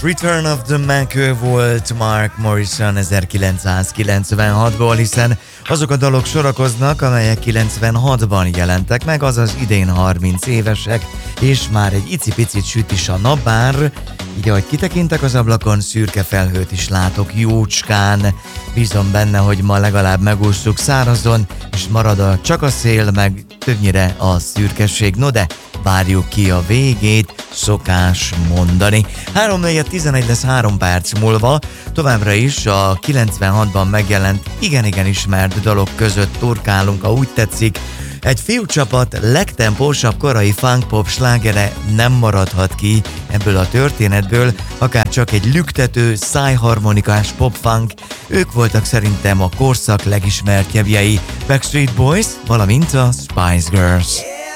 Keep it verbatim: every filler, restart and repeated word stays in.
Return of the Mac volt Mark Morrison ezerkilencszázkilencvenhatból, hiszen azok a dalok sorakoznak, amelyek kilencvenhatban jelentek meg, azaz idén harminc évesek, és már egy icipicit süt is a nap, bár így ahogy kitekintek az ablakon, szürke felhőt is látok jócskán. Bízom benne, hogy ma legalább megússzuk szárazon, és marad a csak a szél, meg többnyire a szürkesség. No de várjuk ki a végét, szokás mondani. három negyven tizenegy lesz három perc múlva, továbbra is a kilencvenhatban megjelent igen-igen ismert dalok között turkálunk, ha úgy tetszik. Egy fiúcsapat legtempósabb korai funk-pop slágere nem maradhat ki ebből a történetből, akár csak egy lüktető, szájharmonikás pop-funk. Ők voltak szerintem a korszak legismertjebbjei, Backstreet Boys, valamint a Spice Girls.